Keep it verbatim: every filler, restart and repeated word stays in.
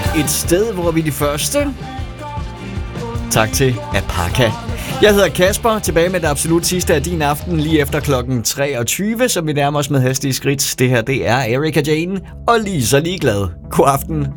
et sted, hvor vi er de første. Tak til Apaka. Jeg hedder Kasper, tilbage med det absolut sidste af din aften, lige efter klokken treogtyve, som vi nærmer os med hastige skridt. Det her, det er Erika Jane, og lige så ligeglad. God aften.